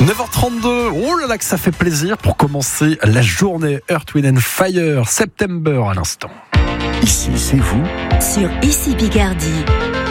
9h32, oh là là que ça fait plaisir pour commencer la journée Earth, Wind & Fire, September à l'instant. Ici, c'est vous. Sur Ici Picardie.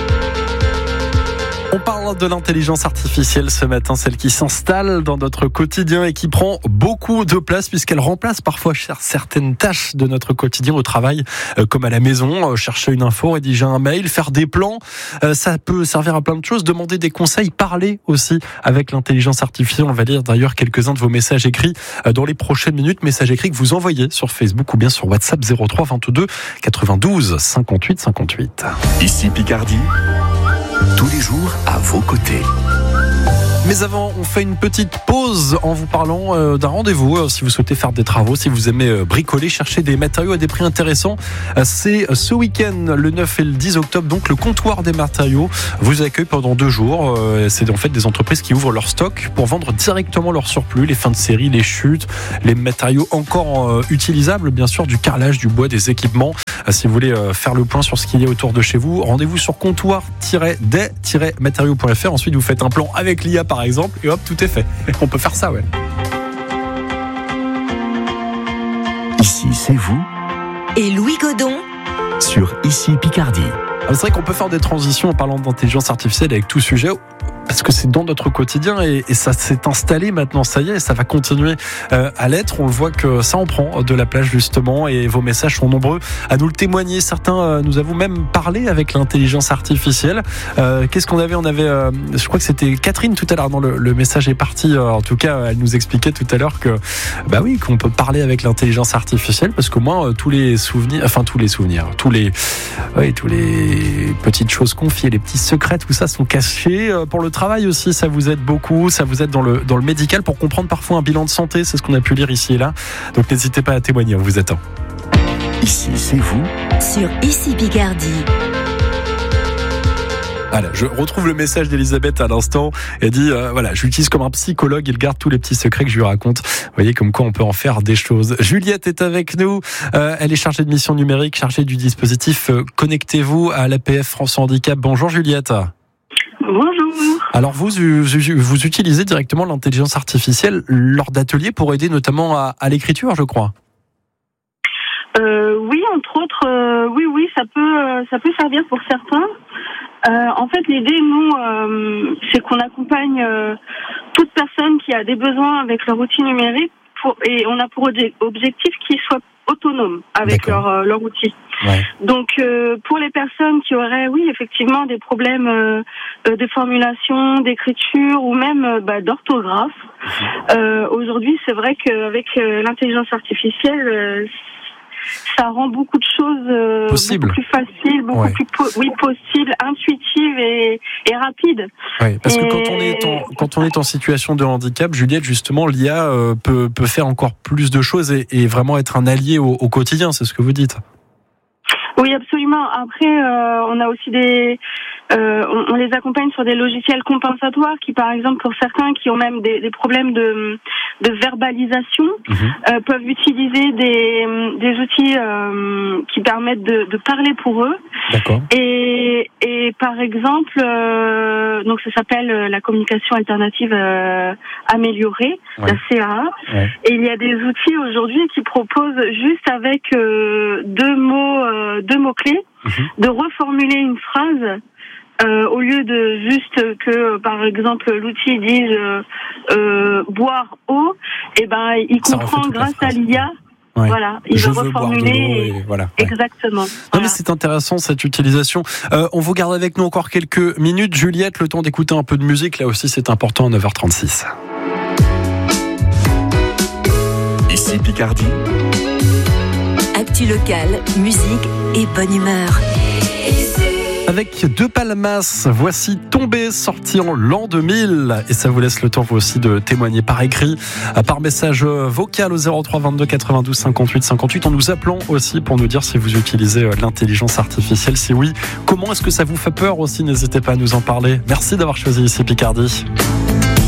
On parle de l'intelligence artificielle ce matin, celle qui s'installe dans notre quotidien et qui prend beaucoup de place puisqu'elle remplace parfois certaines tâches de notre quotidien au travail, comme à la maison, chercher une info, rédiger un mail, faire des plans. Ça peut servir à plein de choses, demander des conseils, parler aussi avec l'intelligence artificielle. On va lire d'ailleurs quelques-uns de vos messages écrits dans les prochaines minutes, messages écrits que vous envoyez sur Facebook ou bien sur WhatsApp 03 22 92 58 58. Ici Picardie. Tous les jours à vos côtés. Mais avant, on fait une petite pause en vous parlant d'un rendez-vous. Si vous souhaitez faire des travaux, si vous aimez bricoler, chercher des matériaux à des prix intéressants, c'est ce week-end, le 9 et le 10 octobre, donc le comptoir des matériaux vous accueille pendant 2 jours. C'est en fait des entreprises qui ouvrent leur stock pour vendre directement leur surplus, les fins de série, les chutes, les matériaux encore utilisables, bien sûr, du carrelage, du bois, des équipements. Si vous voulez faire le point sur ce qu'il y a autour de chez vous, rendez-vous sur comptoir-des-matériaux.fr. Ensuite, vous faites un plan avec l'IA par exemple, et hop, tout est fait. On peut faire ça, ouais. Ici, c'est vous. Et Louis Godon. Sur Ici Picardie. C'est vrai qu'on peut faire des transitions en parlant d'intelligence artificielle avec tout sujet, parce que c'est dans notre quotidien et ça s'est installé maintenant, ça y est, ça va continuer à l'être. On le voit que ça en prend de la place justement et vos messages sont nombreux à nous le témoigner. Certains nous avons même parlé avec l'intelligence artificielle. Qu'est-ce qu'on avait ? On avait, je crois que c'était Catherine tout à l'heure. Non, le message est parti. En tout cas, elle nous expliquait tout à l'heure que, bah oui, qu'on peut parler avec l'intelligence artificielle parce qu'au moins tous les petites choses confiées, les petits secrets, tout ça sont cachés. Pour le travail aussi, ça vous aide beaucoup, ça vous aide dans le médical pour comprendre parfois un bilan de santé, c'est ce qu'on a pu lire ici et là. Donc n'hésitez pas à témoigner, on vous attend. Ici, c'est vous. Sur Ici Picardie. Voilà, je retrouve le message d'Elisabeth à l'instant. Elle dit, voilà, je l'utilise comme un psychologue, il garde tous les petits secrets que je lui raconte. Vous voyez comme quoi on peut en faire des choses. Juliette est avec nous. Elle est chargée de mission numérique, chargée du dispositif Connectez-vous à l'APF France Handicap. Bonjour Juliette. Bonjour. Alors vous utilisez directement l'intelligence artificielle lors d'ateliers pour aider notamment à l'écriture, je crois. Oui, entre autres, oui, ça peut servir pour certains. En fait, l'idée, nous, c'est qu'on accompagne toute personne qui a des besoins avec leur outil numérique et on a pour objectif qu'ils soient autonomes avec leur outil. Ouais. Donc, pour les personnes qui auraient, oui, effectivement, des problèmes de formulation, d'écriture ou même d'orthographe, aujourd'hui, c'est vrai qu'avec l'intelligence artificielle, ça rend beaucoup de choses beaucoup plus faciles, beaucoup plus possibles, intuitives et rapides. Oui, parce que quand on est en situation de handicap, Juliette, justement, l'IA peut faire encore plus de choses et vraiment être un allié au quotidien, c'est ce que vous dites. Oui, absolument. Après, on a aussi on les accompagne sur des logiciels compensatoires qui, par exemple, pour certains qui ont même des problèmes de verbalisation, peuvent utiliser des outils qui permettent de parler pour eux. D'accord. Et par exemple, donc ça s'appelle la communication alternative améliorée, la CAA. Ouais. Et il y a des outils aujourd'hui qui proposent juste avec deux mots-clés de reformuler une phrase. Au lieu de juste que, par exemple, l'outil dise boire eau, il comprend grâce à l'IA. Ouais. Voilà, il va reformuler. Voilà. Exactement. Non, voilà. Mais c'est intéressant cette utilisation. On vous garde avec nous encore quelques minutes, Juliette. Le temps d'écouter un peu de musique, là aussi, c'est important à 9h36. Ici Picardie. Actu locale, musique et bonne humeur. Avec De Palmas, voici Tombé, sorti en l'an 2000. Et ça vous laisse le temps, vous aussi, de témoigner par écrit, par message vocal au 03 22 92 58 58, en nous appelant aussi pour nous dire si vous utilisez l'intelligence artificielle. Si oui, comment est-ce que ça vous fait peur aussi ? N'hésitez pas à nous en parler. Merci d'avoir choisi Ici Picardie.